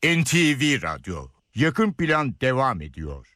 NTV Radyo, yakın plan devam ediyor.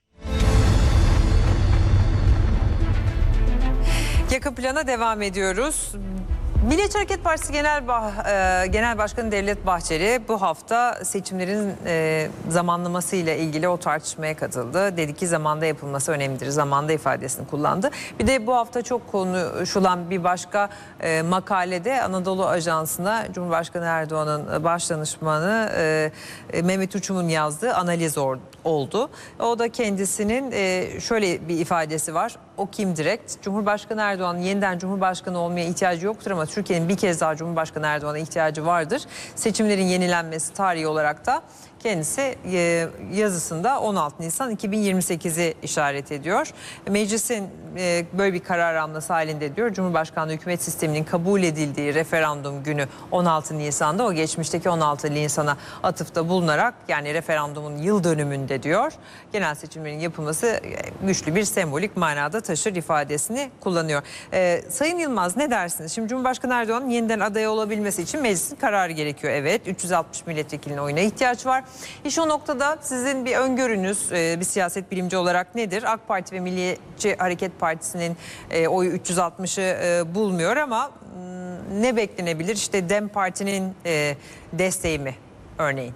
Yakın plana devam ediyoruz. Milliyetçi Hareket Partisi Genel Başkanı Devlet Bahçeli bu hafta seçimlerin zamanlaması ile ilgili o tartışmaya katıldı. Dedi ki zamanda yapılması önemlidir. Zamanda ifadesini kullandı. Bir de bu hafta çok konuşulan bir başka makalede Anadolu Ajansı'na Cumhurbaşkanı Erdoğan'ın başdanışmanı Mehmet Uçum'un yazdığı analiz oldu. O da kendisinin şöyle bir ifadesi var. O kim direkt? Cumhurbaşkanı Erdoğan'ın yeniden Cumhurbaşkanı olmaya ihtiyacı yoktur ama Türkiye'nin bir kez daha Cumhurbaşkanı Erdoğan'a ihtiyacı vardır. Seçimlerin yenilenmesi tarihi olarak da kendisi yazısında 16 Nisan 2028'i işaret ediyor. Meclisin böyle bir karar alması halinde diyor Cumhurbaşkanlığı hükümet sisteminin kabul edildiği referandum günü 16 Nisan'da o geçmişteki 16 Nisan'a atıfta bulunarak yani referandumun yıl dönümünde diyor genel seçimlerin yapılması güçlü bir sembolik manada taşır ifadesini kullanıyor. Sayın Yılmaz ne dersiniz? Şimdi Cumhurbaşkanı Erdoğan'ın yeniden aday olabilmesi için meclisin kararı gerekiyor. Evet 360 milletvekilinin oyuna ihtiyaç var. İş o noktada sizin bir öngörünüz bir siyaset bilimci olarak nedir? AK Parti ve Milliyetçi Hareket Partisi'nin oyu 360'ı bulmuyor ama ne beklenebilir? İşte DEM Parti'nin desteği mi örneğin?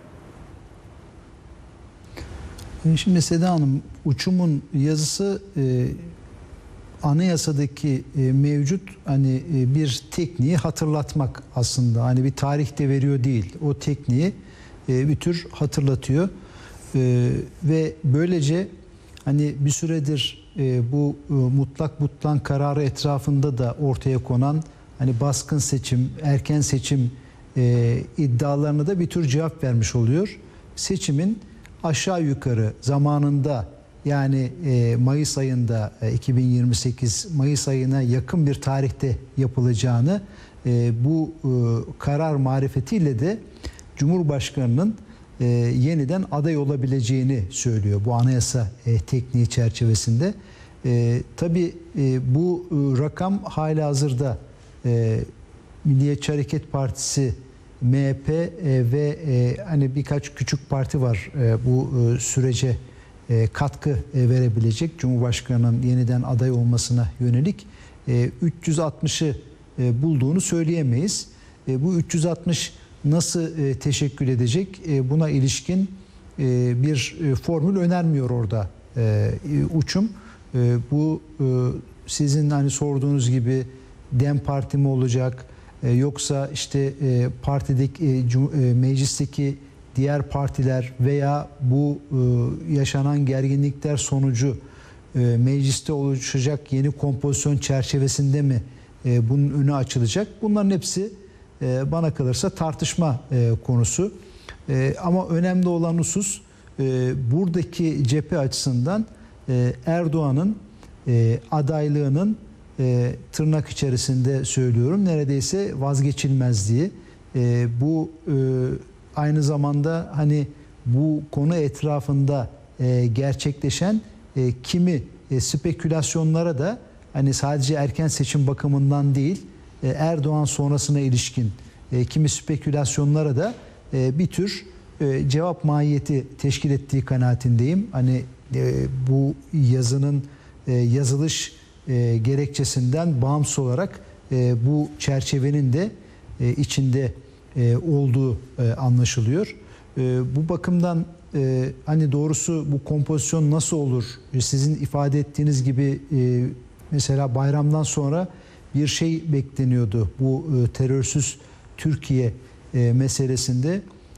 Şimdi Seda Hanım, Uçum'un yazısı anayasadaki mevcut hani bir tekniği hatırlatmak aslında. Hani bir tarihte veriyor değil. O tekniği bir tür hatırlatıyor. Ve böylece hani bir süredir bu mutlak butlan kararı etrafında da ortaya konan hani baskın seçim, erken seçim iddialarına da bir tür cevap vermiş oluyor. Seçimin aşağı yukarı zamanında yani Mayıs ayında 2028 Mayıs ayına yakın bir tarihte yapılacağını bu karar marifetiyle de Cumhurbaşkanı'nın yeniden aday olabileceğini söylüyor bu anayasa tekniği çerçevesinde. Tabii bu rakam halihazırda Milliyetçi Hareket Partisi, MHP ve hani birkaç küçük parti var bu sürece katkı verebilecek Cumhurbaşkanı'nın yeniden aday olmasına yönelik 360'ı bulduğunu söyleyemeyiz. Bu 360 nasıl teşekkül edecek? Buna ilişkin bir formül önermiyor orada Uçum. Bu sizin hani sorduğunuz gibi DEM Parti mi olacak? Yoksa işte partideki meclisteki diğer partiler veya bu yaşanan gerginlikler sonucu mecliste oluşacak yeni kompozisyon çerçevesinde mi bunun önü açılacak? Bunların hepsi bana kalırsa tartışma konusu. Ama önemli olan husus buradaki cephe açısından Erdoğan'ın adaylığının tırnak içerisinde söylüyorum neredeyse vazgeçilmezliği. Bu aynı zamanda hani bu konu etrafında gerçekleşen kimi spekülasyonlara da hani sadece erken seçim bakımından değil Erdoğan sonrasına ilişkin kimi spekülasyonlara da bir tür cevap mahiyeti teşkil ettiği kanaatindeyim. Hani bu yazının yazılış gerekçesinden bağımsız olarak bu çerçevenin de içinde olduğu anlaşılıyor. Bu bakımdan hani doğrusu bu kompozisyon nasıl olur? Sizin ifade ettiğiniz gibi mesela bayramdan sonra bir şey bekleniyordu. Bu terörsüz Türkiye meselesinde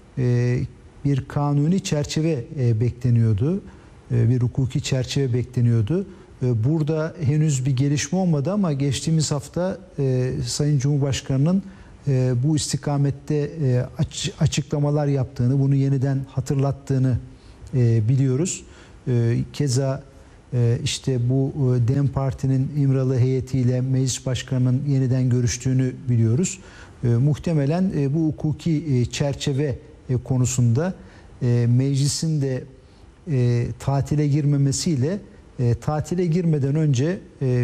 bir kanuni çerçeve bekleniyordu. Bir hukuki çerçeve bekleniyordu. Burada henüz bir gelişme olmadı ama geçtiğimiz hafta Sayın Cumhurbaşkanı'nın bu istikamette açıklamalar yaptığını, bunu yeniden hatırlattığını biliyoruz. Keza işte bu DEM Parti'nin İmralı heyetiyle Meclis Başkanı'nın yeniden görüştüğünü biliyoruz. Muhtemelen bu hukuki çerçeve konusunda meclisin de tatile girmemesiyle tatile girmeden önce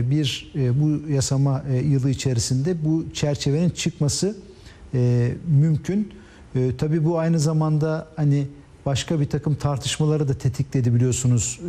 bu yasama yılı içerisinde bu çerçevenin çıkması mümkün. Tabii bu aynı zamanda hani başka bir takım tartışmaları da tetikledi biliyorsunuz.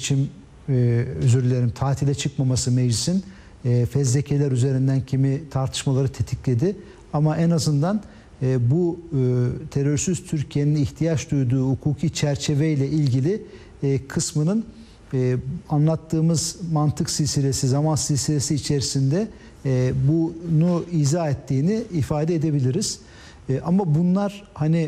Tatile çıkmaması meclisin fezlekeler üzerinden kimi tartışmaları tetikledi. Ama en azından bu terörsüz Türkiye'nin ihtiyaç duyduğu hukuki çerçeveyle ilgili kısmının anlattığımız mantık silsilesi, zaman silsilesi içerisinde bunu izah ettiğini ifade edebiliriz. Ama bunlar hani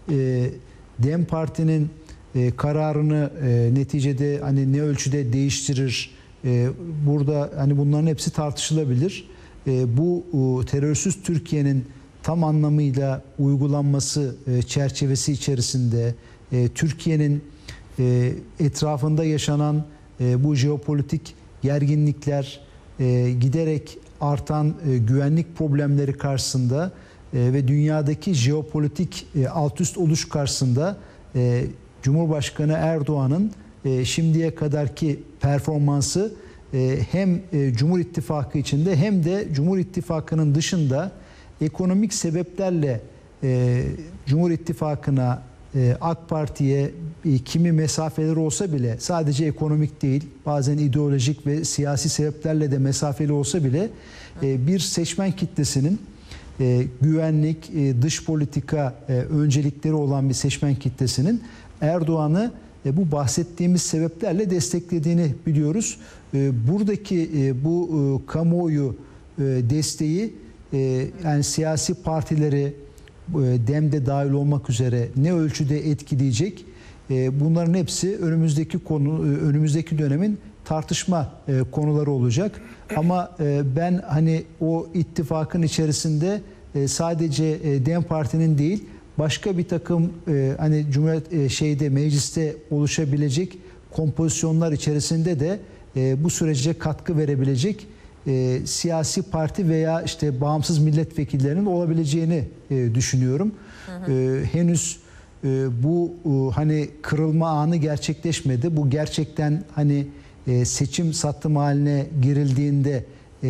DEM Parti'nin kararını neticede hani ne ölçüde değiştirir? Burada hani bunların hepsi tartışılabilir. Bu terörsüz Türkiye'nin tam anlamıyla uygulanması çerçevesi içerisinde Türkiye'nin etrafında yaşanan bu jeopolitik gerginlikler, giderek artan güvenlik problemleri karşısında ve dünyadaki jeopolitik altüst oluş karşısında Cumhurbaşkanı Erdoğan'ın şimdiye kadarki performansı hem Cumhur İttifakı içinde hem de Cumhur İttifakı'nın dışında ekonomik sebeplerle Cumhur İttifakı'na, AK Parti'ye kimi mesafeleri olsa bile, sadece ekonomik değil, bazen ideolojik ve siyasi sebeplerle de mesafeli olsa bile bir seçmen kitlesinin güvenlik, dış politika öncelikleri olan bir seçmen kitlesinin Erdoğan'ı bu bahsettiğimiz sebeplerle desteklediğini biliyoruz. Buradaki bu kamuoyu desteği yani siyasi partileri DEM'de dahil olmak üzere ne ölçüde etkileyecek? Bunların hepsi önümüzdeki dönemin tartışma konuları olacak. Ama ben hani o ittifakın içerisinde sadece DEM Parti'nin değil, başka bir takım hani mecliste oluşabilecek kompozisyonlar içerisinde de bu sürece katkı verebilecek siyasi parti veya işte bağımsız milletvekillerinin olabileceğini düşünüyorum. Henüz bu hani kırılma anı gerçekleşmedi. Bu gerçekten hani seçim sattım haline girildiğinde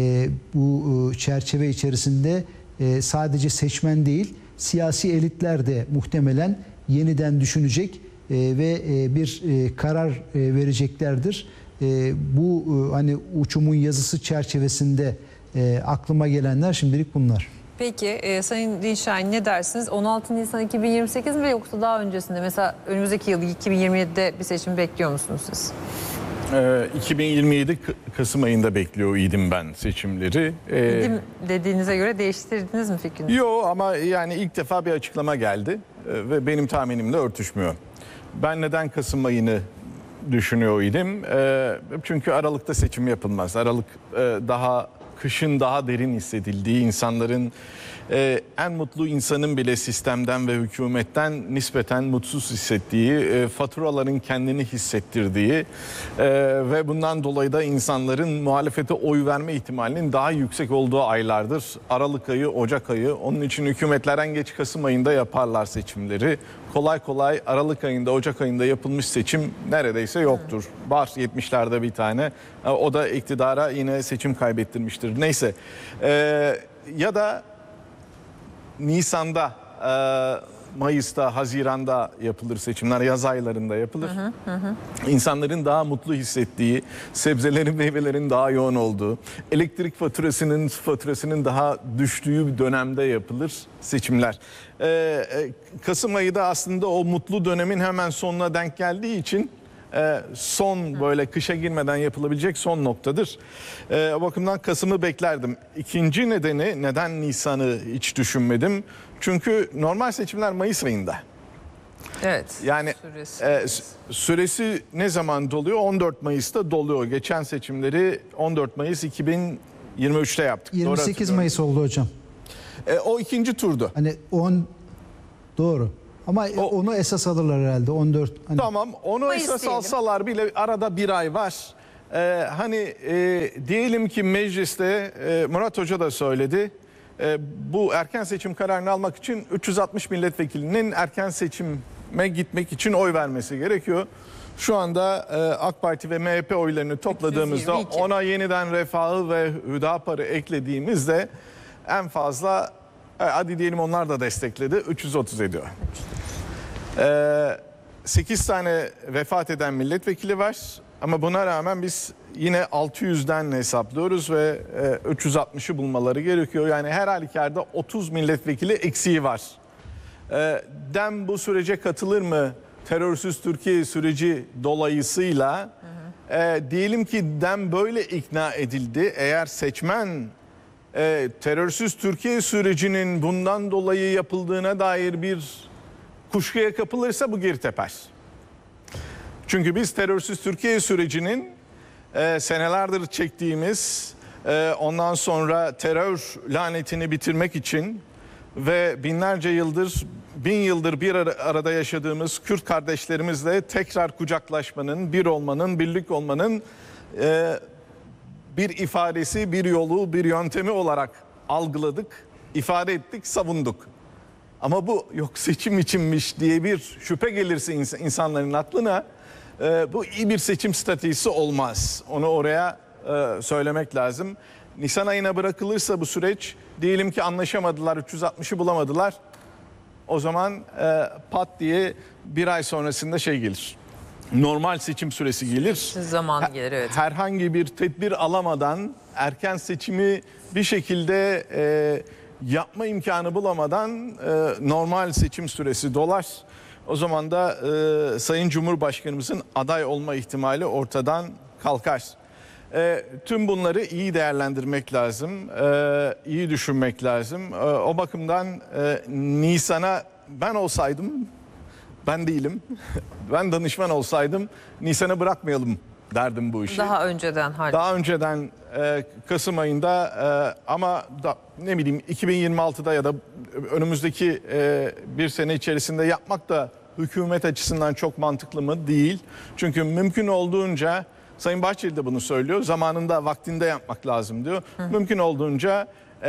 bu çerçeve içerisinde sadece seçmen değil, siyasi elitler de muhtemelen yeniden düşünecek ve bir karar vereceklerdir. Bu hani uçumun yazısı çerçevesinde aklıma gelenler şimdilik bunlar. Peki Sayın Dinşahin ne dersiniz? 16 Nisan 2028 mi yoksa daha öncesinde? Mesela önümüzdeki yıl 2027'de bir seçim bekliyor musunuz siz? 2027 Kasım ayında bekliyor idim ben seçimleri. İdim dediğinize göre değiştirdiniz mi fikrinizi? Yok ama yani ilk defa bir açıklama geldi ve benim tahminimle örtüşmüyor. Ben neden Kasım ayını düşünüyor idim? Çünkü Aralık'ta seçim yapılmaz. Aralık kışın daha derin hissedildiği, insanların en mutlu insanın bile sistemden ve hükümetten nispeten mutsuz hissettiği, faturaların kendini hissettirdiği ve bundan dolayı da insanların muhalefete oy verme ihtimalinin daha yüksek olduğu aylardır. Aralık ayı, Ocak ayı. Onun için hükümetler en geç Kasım ayında yaparlar seçimleri. Kolay kolay Aralık ayında, Ocak ayında yapılmış seçim neredeyse yoktur. Var 70'lerde bir tane. O da iktidara yine seçim kaybettirmiştir. Neyse. Ya da Nisan'da, Mayıs'ta, Haziran'da yapılır seçimler, yaz aylarında yapılır. İnsanların daha mutlu hissettiği, sebzelerin, meyvelerin daha yoğun olduğu, elektrik faturasının daha düştüğü bir dönemde yapılır seçimler. Kasım ayı da aslında o mutlu dönemin hemen sonuna denk geldiği için son böyle kışa girmeden yapılabilecek son noktadır. O bakımdan Kasım'ı beklerdim. İkinci nedeni, neden Nisan'ı hiç düşünmedim? Çünkü normal seçimler Mayıs ayında. Evet. Yani süresi ne zaman doluyor? 14 Mayıs'ta doluyor. Geçen seçimleri 14 Mayıs 2023'te yaptık. 28 Mayıs oldu hocam. O ikinci turdu. Hani doğru. Ama onu esas alırlar herhalde 14. Hani... Tamam, onu Mayıs esas diyelim. alsalar bile arada bir ay var. Diyelim ki mecliste Murat Hoca da söyledi. Bu erken seçim kararını almak için 360 milletvekilinin erken seçime gitmek için oy vermesi gerekiyor. Şu anda AK Parti ve MHP oylarını topladığımızda 322. ona yeniden Refah'ı ve Hüdapar'ı eklediğimizde en fazla hadi diyelim onlar da destekledi 330 ediyor. 8 tane vefat eden milletvekili var. Ama buna rağmen biz yine 600'den hesaplıyoruz ve 360'ı bulmaları gerekiyor. Yani her halükarda 30 milletvekili eksiği var. DEM bu sürece katılır mı? Terörsüz Türkiye süreci dolayısıyla diyelim ki DEM böyle ikna edildi. Eğer seçmen terörsüz Türkiye sürecinin bundan dolayı yapıldığına dair bir kuşkuya kapılırsa bu geri teper. Çünkü biz terörsüz Türkiye sürecinin senelerdir çektiğimiz ondan sonra terör lanetini bitirmek için ve binlerce yıldır, 1000 yıldır bir arada yaşadığımız Kürt kardeşlerimizle tekrar kucaklaşmanın, bir olmanın, birlik olmanın bir ifadesi, bir yolu, bir yöntemi olarak algıladık, ifade ettik, savunduk. Ama bu yok seçim içinmiş diye bir şüphe gelirse insanların aklına bu iyi bir seçim stratejisi olmaz. Onu oraya söylemek lazım. Nisan ayına bırakılırsa bu süreç, diyelim ki anlaşamadılar, 360'ı bulamadılar. O zaman pat diye bir ay sonrasında şey gelir. Normal seçim süresi gelir. Zamanı gelir, evet. Herhangi bir tedbir alamadan, erken seçimi bir şekilde yapma imkanı bulamadan normal seçim süresi dolar. O zaman da Sayın Cumhurbaşkanımızın aday olma ihtimali ortadan kalkar. Tüm bunları iyi değerlendirmek lazım, iyi düşünmek lazım. O bakımdan Nisan'a ben olsaydım, ben değilim, ben danışman olsaydım Nisan'a bırakmayalım derdim bu işi. Daha önceden Daha önceden Kasım ayında ama ne bileyim 2026'da ya da önümüzdeki bir sene içerisinde yapmak da hükümet açısından çok mantıklı mı? Değil. Çünkü mümkün olduğunca, Sayın Bahçeli de bunu söylüyor, zamanında vaktinde yapmak lazım diyor. Mümkün olduğunca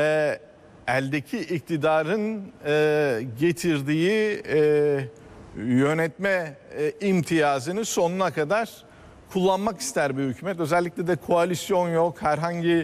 eldeki iktidarın getirdiği yönetme imtiyazını sonuna kadar kullanmak ister bir hükümet. Özellikle de koalisyon yok, herhangi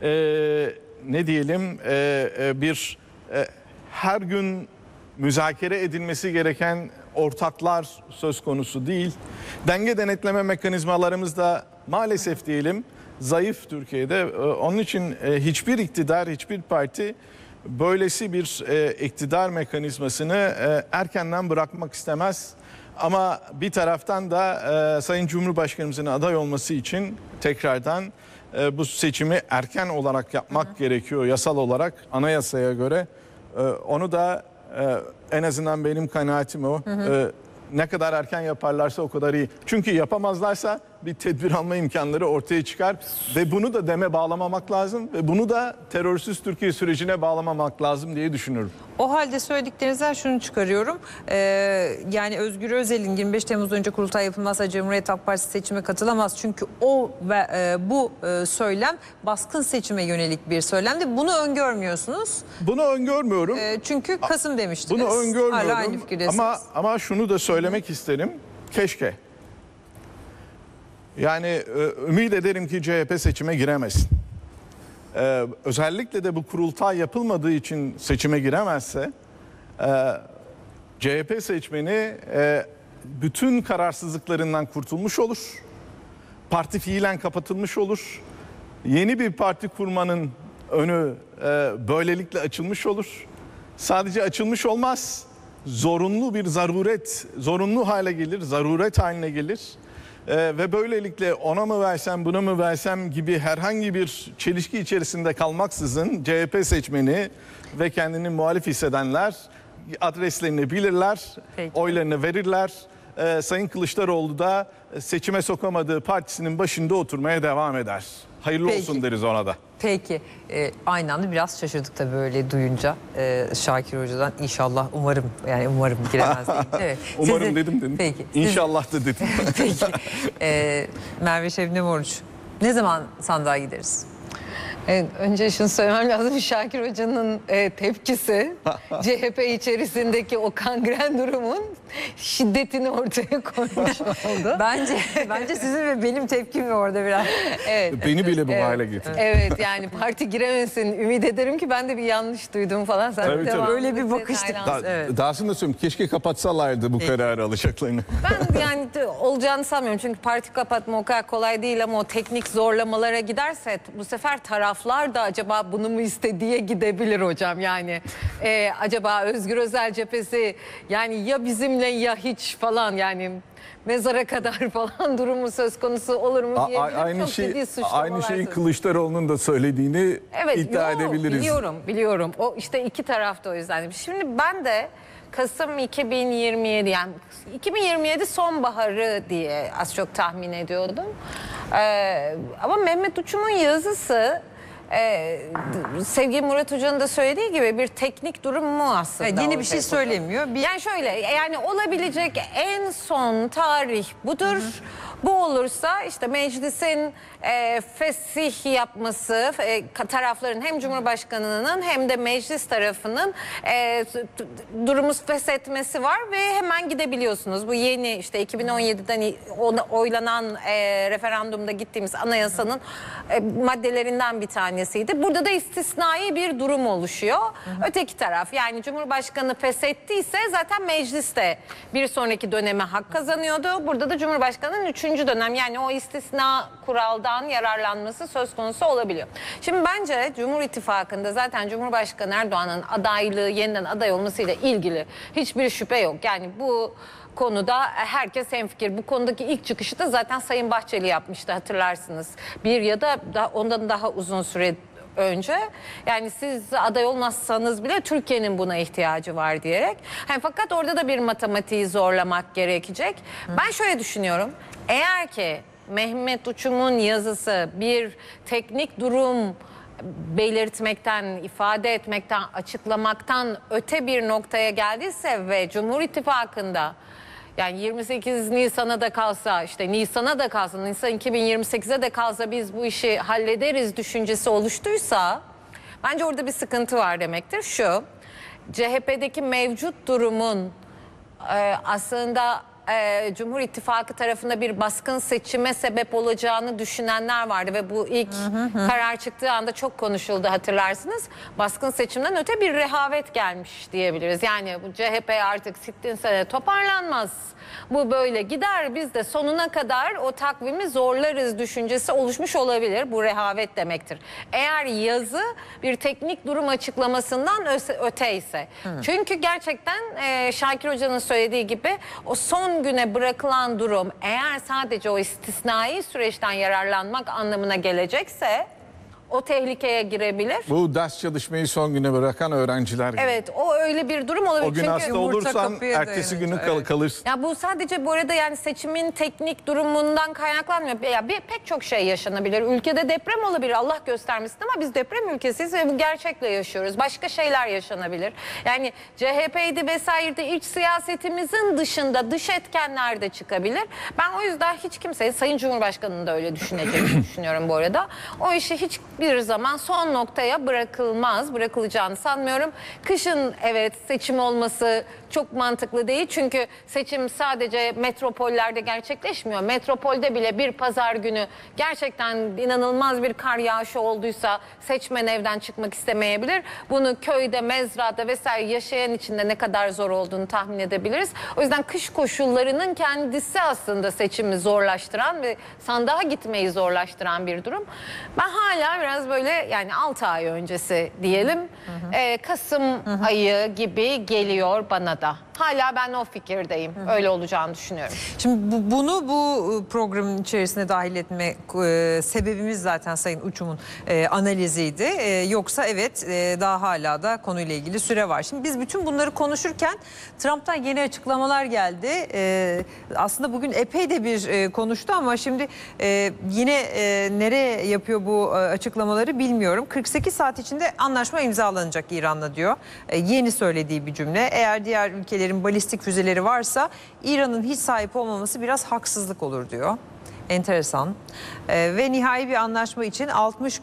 ne diyelim bir her gün müzakere edilmesi gereken ortaklar söz konusu değil. Denge denetleme mekanizmalarımız da maalesef diyelim zayıf Türkiye'de. Onun için hiçbir iktidar, hiçbir parti böylesi bir iktidar mekanizmasını erkenden bırakmak istemez. Ama bir taraftan da Sayın Cumhurbaşkanımızın aday olması için tekrardan bu seçimi erken olarak yapmak gerekiyor yasal olarak, anayasaya göre. Onu da en azından benim kanaatim o. Ne kadar erken yaparlarsa o kadar iyi. Çünkü yapamazlarsa bir tedbir alma imkanları ortaya çıkar. Ve bunu da DEM'e bağlamamak lazım. Ve bunu da terörsüz Türkiye sürecine bağlamamak lazım diye düşünüyorum. O halde söylediklerinizden şunu çıkarıyorum. Yani Özgür Özel'in 25 Temmuz önce kurultay yapılmazsa Cumhuriyet Halk Partisi seçime katılamaz. Çünkü o ve bu söylem baskın seçime yönelik bir söylemdi. Bunu öngörmüyorsunuz. Bunu öngörmüyorum. Çünkü Kasım demiştiniz. Bunu öngörmüyorum. Hala aynı fikirdesiniz. Ama şunu da söylemek isterim. Keşke. Yani ümit ederim ki CHP seçime giremesin. Özellikle de bu kurultay yapılmadığı için seçime giremezse CHP seçmeni bütün kararsızlıklarından kurtulmuş olur. Parti fiilen kapatılmış olur. Yeni bir parti kurmanın önü böylelikle açılmış olur. Sadece açılmış olmaz. Zorunlu bir zaruret, zorunlu hale gelir, zaruret haline gelir. Ve böylelikle ona mı versem, buna mı versem gibi herhangi bir çelişki içerisinde kalmaksızın CHP seçmeni ve kendini muhalif hissedenler adreslerini bilirler, Peki. oylarını verirler. Sayın Kılıçdaroğlu da seçime sokamadığı partisinin başında oturmaya devam eder. Hayırlı Peki. olsun deriz ona da. Peki. Aynı anda biraz şaşırdık tabii böyle duyunca Şakir Hoca'dan. İnşallah, umarım, yani umarım giremez değil. Evet. Umarım dedim. Peki. İnşallah da dedim. Peki. Merve Şebnem Oruç, ne zaman sandığa gideriz? Evet, önce şunu söylemem lazım. Şakir Hoca'nın tepkisi CHP içerisindeki o kangren durumun şiddetini ortaya koymuş oldu. Bence sizin ve benim tepkim orada biraz. Evet. Beni bile bu hale getirdi. Evet, yani parti giremesin. Ümit ederim ki ben de bir yanlış duydum falan. Sen Tabii, tabii. devamlı Öyle bir bakıştık. detaylandın. Evet. Dahasını da söyleyeyim, keşke kapatsalardı bu kararı alacaklarını. Ben yani olacağını sanmıyorum. Çünkü parti kapatma o kadar kolay değil ama o teknik zorlamalara giderse bu sefer taraflar da acaba bunu mu istediye gidebilir hocam. Yani acaba Özgür Özel cephesi yani ya bizimle ya hiç falan, yani mezara kadar falan durumu söz konusu olur mu diyebilirim. Aynı şeyi Kılıçdaroğlu'nun da söylediğini iddia edebiliriz. Biliyorum. O işte iki tarafta o yüzden. Şimdi ben de Kasım 2027, yani 2027 sonbaharı diye az çok tahmin ediyordum. Ama Mehmet Uçum'un yazısı sevgili Murat Hoca'nın da söylediği gibi bir teknik durum mu aslında? Evet, yeni bir şey ortaya söylemiyor. Yani şöyle, yani olabilecek en son tarih budur. Bu olursa işte meclisin fesih yapması, tarafların hem Cumhurbaşkanı'nın hem de meclis tarafının durumu feshetmesi var ve hemen gidebiliyorsunuz. Bu yeni işte 2017'den oylanan referandumda gittiğimiz anayasanın maddelerinden bir tanesiydi. Burada da istisnai bir durum oluşuyor. Öteki taraf, yani Cumhurbaşkanı feshettiyse zaten mecliste bir sonraki döneme hak kazanıyordu. Burada da Cumhurbaşkanı'nın 3. dönem, yani o istisna kuraldan yararlanması söz konusu olabiliyor. Şimdi bence Cumhur İttifakı'nda zaten Cumhurbaşkanı Erdoğan'ın adaylığı, yeniden aday olmasıyla ilgili hiçbir şüphe yok. Yani bu konuda herkes hemfikir. Bu konudaki ilk çıkışı da zaten Sayın Bahçeli yapmıştı, hatırlarsınız. Bir ya da ondan daha uzun süre önce, yani siz aday olmazsanız bile Türkiye'nin buna ihtiyacı var diyerek. Fakat orada da bir matematiği zorlamak gerekecek. Ben şöyle düşünüyorum. Eğer ki Mehmet Uçum'un yazısı bir teknik durum belirtmekten, ifade etmekten, açıklamaktan öte bir noktaya geldiyse ve Cumhur İttifakı'nda yani 28 Nisan'a da kalsa, işte Nisan'a da kalsa, Nisan 2028'e de kalsa biz bu işi hallederiz düşüncesi oluştuysa bence orada bir sıkıntı var demektir. Şu, CHP'deki mevcut durumun aslında Cumhur İttifakı tarafında bir baskın seçime sebep olacağını düşünenler vardı ve bu ilk karar çıktığı anda çok konuşuldu, hatırlarsınız. Baskın seçimden öte bir rehavet gelmiş diyebiliriz. Yani bu CHP artık sittin sene toparlanmaz. Bu böyle gider, biz de sonuna kadar o takvimi zorlarız düşüncesi oluşmuş olabilir. Bu rehavet demektir. Eğer yazı bir teknik durum açıklamasından öte ise. Çünkü gerçekten Şakir Hoca'nın söylediği gibi o son güne bırakılan durum eğer sadece o istisnai süreçten yararlanmak anlamına gelecekse o tehlikeye girebilir. Bu ders çalışmayı son güne bırakan öğrenciler gibi. Evet, o öyle bir durum olabilir. O gün çünkü hasta olursan ertesi günü kalırsın. Ya bu sadece bu arada yani seçimin teknik durumundan kaynaklanmıyor. Ya pek çok şey yaşanabilir. Ülkede deprem olabilir, Allah göstermesin, ama biz deprem ülkesiyiz ve bu gerçekle yaşıyoruz. Başka şeyler yaşanabilir. Yani CHP'ydi vesaire, iç siyasetimizin dışında dış etkenler de çıkabilir. Ben o yüzden hiç kimseyi, Sayın Cumhurbaşkanı'nın da öyle düşüneceğini düşünüyorum bu arada. O işi hiçbir zaman son noktaya bırakılacağını sanmıyorum. Kışın evet seçim olması çok mantıklı değil. Çünkü seçim sadece metropollerde gerçekleşmiyor. Metropolde bile bir pazar günü gerçekten inanılmaz bir kar yağışı olduysa seçmen evden çıkmak istemeyebilir. Bunu köyde, mezrada vesaire yaşayan içinde ne kadar zor olduğunu tahmin edebiliriz. O yüzden kış koşullarının kendisi aslında seçimi zorlaştıran ve sandığa gitmeyi zorlaştıran bir durum. Ben hala biraz böyle, yani 6 ay öncesi diyelim, Kasım ayı gibi geliyor bana da. Hala ben o fikirdeyim. Öyle olacağını düşünüyorum. Şimdi bunu bu programın içerisine dahil etme sebebimiz zaten Sayın Uçum'un analiziydi. Yoksa evet daha hala da konuyla ilgili süre var. Şimdi biz bütün bunları konuşurken Trump'tan yeni açıklamalar geldi. Aslında bugün epey de bir konuştu ama şimdi yine nereye yapıyor bu açıklamaları bilmiyorum. 48 saat içinde anlaşma imzalanacak İran'la diyor. Yeni söylediği bir cümle. Eğer diğer ülkelerin balistik füzeleri varsa İran'ın hiç sahip olmaması biraz haksızlık olur diyor. Enteresan. Ve nihai bir anlaşma için 60